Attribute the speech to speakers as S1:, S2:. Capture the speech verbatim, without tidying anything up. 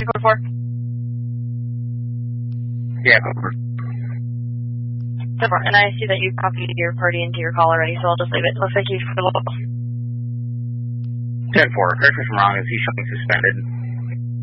S1: code four?
S2: Yeah, code four.
S1: Code four. And I see that you copied your party into your call already, so I'll just leave it. Looks like you for the local.
S2: ten four. Correct me if I'm wrong, is he showing suspended?